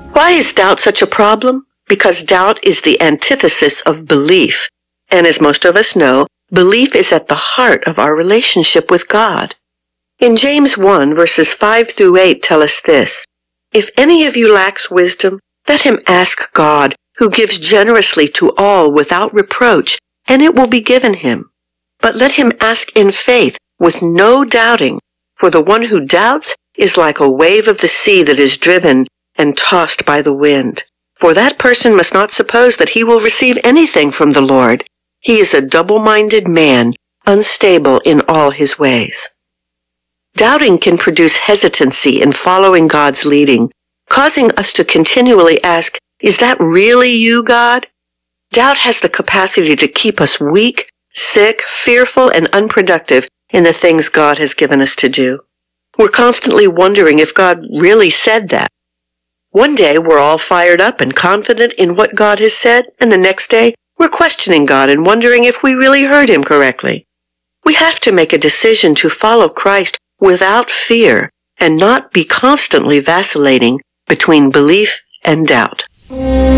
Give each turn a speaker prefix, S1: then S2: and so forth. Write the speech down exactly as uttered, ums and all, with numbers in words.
S1: Why is doubt such a problem? Because doubt is the antithesis of belief. And as most of us know, belief is at the heart of our relationship with God. In James one, verses five through eight tell us this: "If any of you lacks wisdom, let him ask God, who gives generously to all without reproach, and it will be given him. But let him ask in faith, with no doubting, for the one who doubts is like a wave of the sea that is driven and tossed by the wind. For that person must not suppose that he will receive anything from the Lord. He is a double-minded man, unstable in all his ways." Doubting can produce hesitancy in following God's leading, causing us to continually ask, "Is that really you, God?" Doubt has the capacity to keep us weak, sick, fearful, and unproductive in the things God has given us to do. We're constantly wondering if God really said that. One day we're all fired up and confident in what God has said, and the next day we're questioning God and wondering if we really heard him correctly. We have to make a decision to follow Christ without fear and not be constantly vacillating between belief and doubt.